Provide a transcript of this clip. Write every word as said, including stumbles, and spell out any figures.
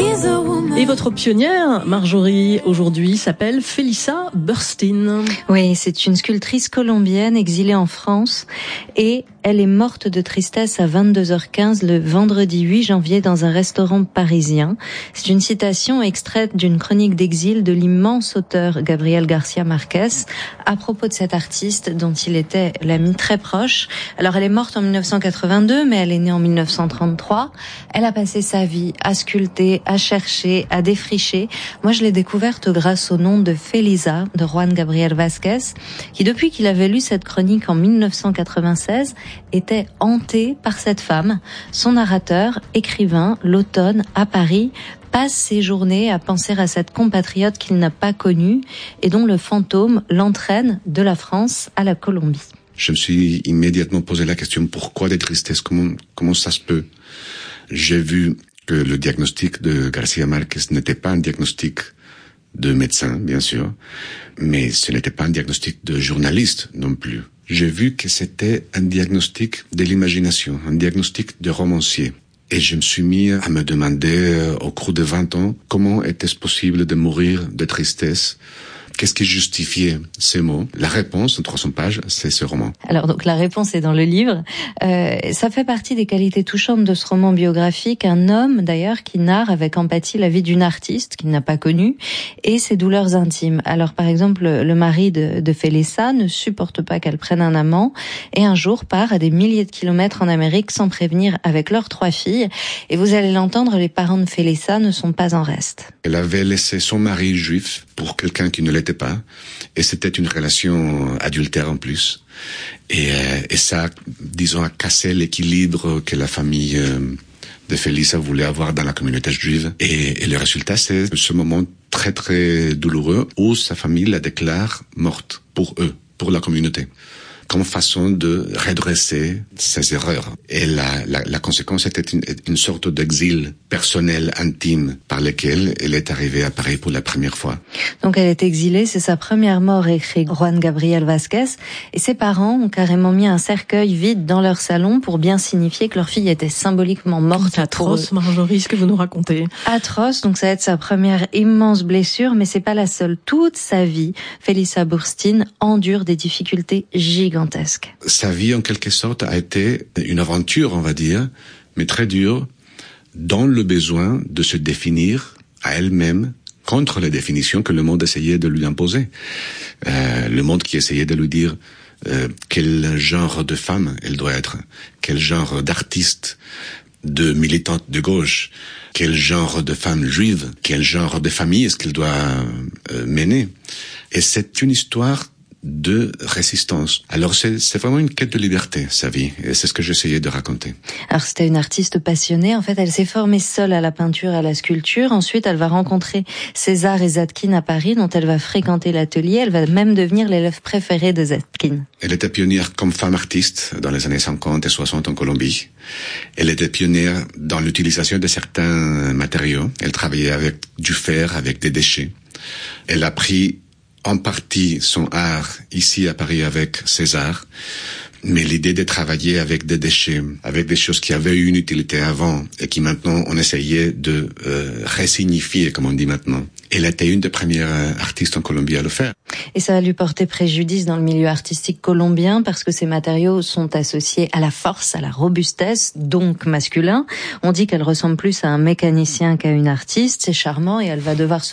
Et votre pionnière, Marjorie, aujourd'hui, s'appelle Felisa Burstyn. Oui, c'est une sculptrice colombienne exilée en France et elle est morte de tristesse à vingt-deux heures quinze le vendredi huit janvier dans un restaurant parisien. C'est une citation extraite d'une chronique d'exil de l'immense auteur Gabriel García Márquez à propos de cet artiste dont il était l'ami très proche. Alors elle est morte en mille neuf cent quatre-vingt-deux, mais elle est née en mille neuf cent trente-trois. Elle a passé sa vie à sculpter, à chercher, à défricher. Moi, je l'ai découverte grâce au nom de Felisa, de Juan Gabriel Vázquez, qui depuis qu'il avait lu cette chronique en mille neuf cent quatre-vingt-seize, était hanté par cette femme. Son narrateur, écrivain, l'automne, à Paris, passe ses journées à penser à cette compatriote qu'il n'a pas connue et dont le fantôme l'entraîne de la France à la Colombie. Je me suis immédiatement posé la question, pourquoi des tristesses? Comment, comment ça se peut? J'ai vu que le diagnostic de García Márquez n'était pas un diagnostic de médecin, bien sûr, mais ce n'était pas un diagnostic de journaliste non plus. J'ai vu que c'était un diagnostic de l'imagination, un diagnostic de romancier. Et je me suis mis à me demander, euh, au cours de vingt ans, comment était-ce possible de mourir de tristesse? Qu'est-ce qui justifiait ces mots? La réponse, en trois cents pages, c'est ce roman. Alors donc la réponse est dans le livre. Euh, ça fait partie des qualités touchantes de ce roman biographique. Un homme d'ailleurs qui narre avec empathie la vie d'une artiste qu'il n'a pas connue et ses douleurs intimes. Alors par exemple, le mari de, de Felisa ne supporte pas qu'elle prenne un amant et un jour part à des milliers de kilomètres en Amérique sans prévenir avec leurs trois filles. Et vous allez l'entendre, les parents de Felisa ne sont pas en reste. Elle avait laissé son mari juif pour quelqu'un qui ne l'était pas, et c'était une relation adultère en plus. Et, euh, et ça, disons, a cassé l'équilibre que la famille euh, de Felisa voulait avoir dans la communauté juive. Et, et le résultat, c'est ce moment très très douloureux où sa famille la déclare morte pour eux, pour la communauté, comme façon de redresser ses erreurs. Et la, la, la conséquence était une, une sorte d'exil personnel, intime, par lequel elle est arrivée à Paris pour la première fois. Donc elle est exilée, c'est sa première mort, écrit Juan Gabriel Vázquez, et ses parents ont carrément mis un cercueil vide dans leur salon pour bien signifier que leur fille était symboliquement morte. C'est atroce, Marjorie, ce que vous nous racontez. Atroce, donc ça va être sa première immense blessure, mais c'est pas la seule. Toute sa vie, Felisa Burstyn endure des difficultés gigantesques. Sa vie, en quelque sorte, a été une aventure, on va dire, mais très dure, dans le besoin de se définir à elle-même contre les définitions que le monde essayait de lui imposer. Euh, le monde qui essayait de lui dire euh, quel genre de femme elle doit être, quel genre d'artiste, de militante de gauche, quel genre de femme juive, quel genre de famille est-ce qu'elle doit euh, mener. Et c'est une histoire de résistance. Alors c'est, c'est vraiment une quête de liberté, sa vie, et c'est ce que j'essayais de raconter. Alors c'était une artiste passionnée, en fait elle s'est formée seule à la peinture, à la sculpture, ensuite elle va rencontrer César et Zadkine à Paris, dont elle va fréquenter l'atelier, elle va même devenir l'élève préférée de Zadkine. Elle était pionnière comme femme artiste dans les années cinquante et soixante en Colombie. Elle était pionnière dans l'utilisation de certains matériaux. Elle travaillait avec du fer, avec des déchets. Elle a pris en partie son art ici à Paris avec César, mais l'idée de travailler avec des déchets, avec des choses qui avaient eu une utilité avant et qui maintenant on essayait de euh, ressignifier, comme on dit maintenant. Elle était une des premières artistes en Colombie à le faire. Et ça va lui porter préjudice dans le milieu artistique colombien parce que ces matériaux sont associés à la force, à la robustesse, donc masculin. On dit qu'elle ressemble plus à un mécanicien qu'à une artiste. C'est charmant et elle va devoir se